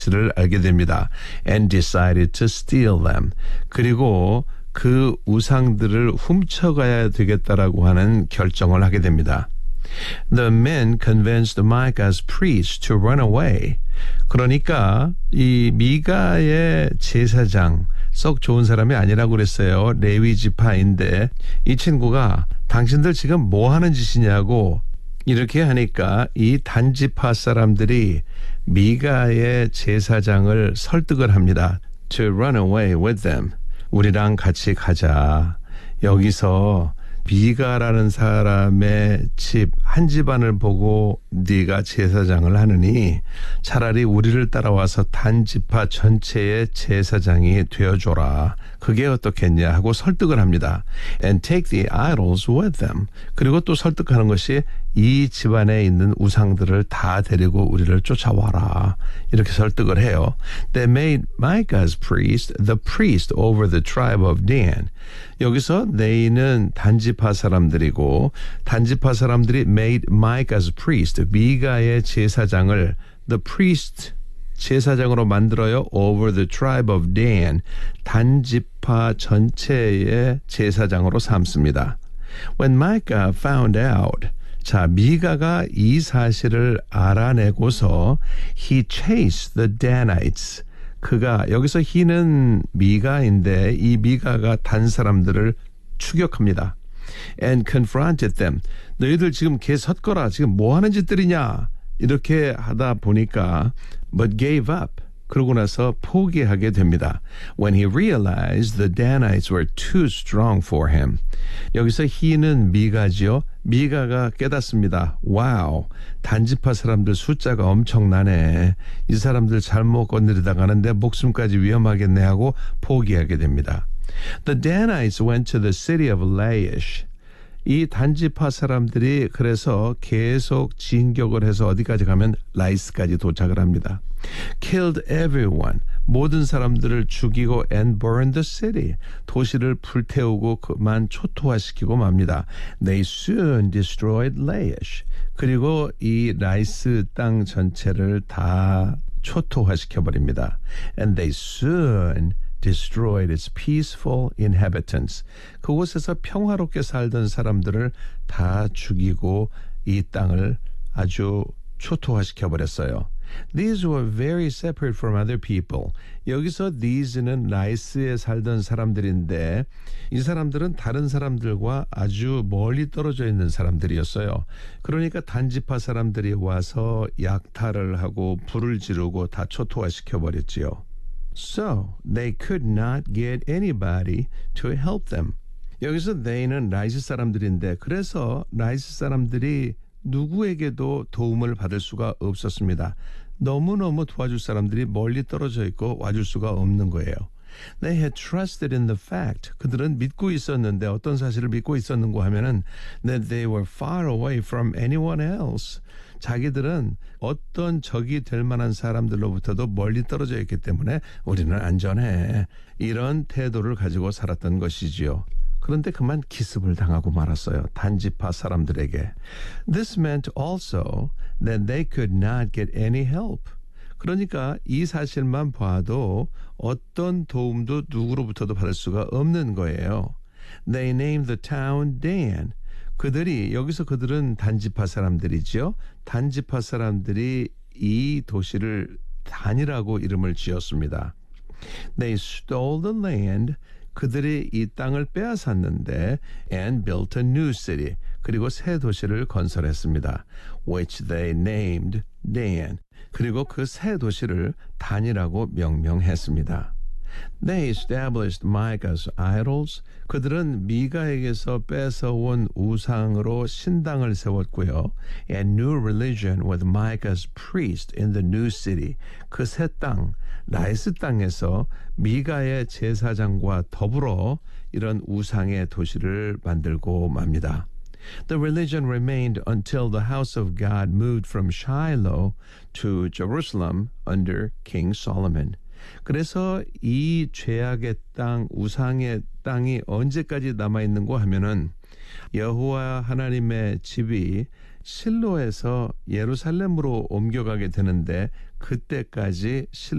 를 알게 됩니다. And decided to steal them. 그리고 그 우상들을 훔쳐가야 되겠다라고 하는 결정을 하게 됩니다. The men convinced Micah's priest to run away. 그러니까 이 미가의 제사장 썩 좋은 사람이 아니라고 그랬어요. 레위 지파인데 이 친구가 당신들 지금 뭐 하는 짓이냐고 이렇게 하니까 이 단지파 사람들이 미가의 제사장을 설득을 합니다. To run away with them. 우리랑 같이 가자. 여기서 미가라는 사람의 집 한 집안을 보고 네가 제사장을 하느니 차라리 우리를 따라와서 단지파 전체의 제사장이 되어줘라. 그게 어떻겠냐 하고 설득을 합니다. And take the idols with them. 그리고 또 설득하는 것이 이 집안에 있는 우상들을 다 데리고 우리를 쫓아와라. 이렇게 설득을 해요. They made Micah's priest the priest over the tribe of Dan. 여기서 they는 단지파 사람들이고 단지파 사람들이 made Micah's priest, 미가의 제사장을 the priest, 제사장으로 만들어요. over the tribe of Dan, 단지파 전체의 제사장으로 삼습니다. When Micah found out, 자, 미가가 이 사실을 알아내고서 he chased the Danites. 그가 여기서 he는 미가인데 이 미가가 단 사람들을 추격합니다. And confronted them. 너희들 지금 개 섰거라. 지금 뭐 하는 짓들이냐. 이렇게 하다 보니까 but gave up. 그러고 나서 포기하게 됩니다. When he realized the Danites were too strong for him. 여기서 he는 미가지요. 미가가 깨닫습니다. 와우, 단지파 사람들 숫자가 엄청나네. 이 사람들 잘못 건드리다가는 내 목숨까지 위험하겠네 하고 포기하게 됩니다. The Danites went to the city of Laish. 이 단지파 사람들이 그래서 계속 진격을 해서 어디까지 가면 라이스까지 도착을 합니다. Killed everyone. 모든 사람들을 죽이고 and burned the city. 도시를 불태우고 그만 초토화시키고 맙니다. They soon destroyed Laish. 그리고 이 라이스 땅 전체를 다 초토화시켜버립니다. And they soon destroyed its peaceful inhabitants. 그곳에서 평화롭게 살던 사람들을 다 죽이고 이 땅을 아주 초토화시켜버렸어요. These were very separate from other people. 여기서 these는 라이스에 살던 사람들인데 이 사람들은 다른 사람들과 아주 멀리 떨어져 있는 사람들이었어요. 그러니까 단지파 사람들이 와서 약탈을 하고 불을 지르고 다 초토화시켜버렸지요. So they could not get anybody to help them. 여기서 they는 라이스 사람들인데 그래서 라이스 사람들이 누구에게도 도움을 받을 수가 없었습니다. 너무너무 도와줄 사람들이 멀리 떨어져 있고 와줄 수가 없는 거예요. They had trusted in the fact. 그들은 믿고 있었는데 어떤 사실을 믿고 있었는가 하면은 that they were far away from anyone else. 자기들은 어떤 적이 될 만한 사람들로부터도 멀리 떨어져 있기 때문에 우리는 안전해. 이런 태도를 가지고 살았던 것이지요. 그런데 그만 기습을 당하고 말았어요. 단지파 사람들에게. This meant also that they could not get any help. 그러니까 이 사실만 봐도 어떤 도움도 누구로부터도 받을 수가 없는 거예요. They named the town Dan. 여기서 그들은 단지파 사람들이죠. 단지파 사람들이 이 도시를 단이라고 이름을 지었습니다. They stole the land. 그들이 이 땅을 빼앗았는데 and built a new city. 그리고 새 도시를 건설했습니다. Which they named Dan. 그리고 그 새 도시를 단이라고 명명했습니다. They established Micah's idols. 그들은 미가에게서 뺏어온 우상으로 신당을 세웠고요. And new religion with Micah's priest in the new city. 그 새 땅, 라이스 땅에서 미가의 제사장과 더불어 이런 우상의 도시를 만들고 맙니다. The religion remained until the house of God moved from Shiloh to Jerusalem under King Solomon. 그래서 이 죄악의 땅, 우상의 땅이 언제까지 남아있는고 하면은 여호와 하나님의 집이 실로에서 예루살렘으로 옮겨가게 되는데 그때까지